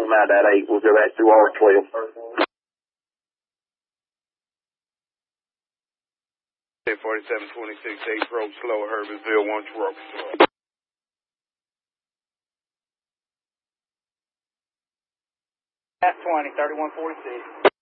come out that 8. We'll go back through R12. 4726, 8 Road Slow, Herbertsville, 1 truck. That's 20, 3146.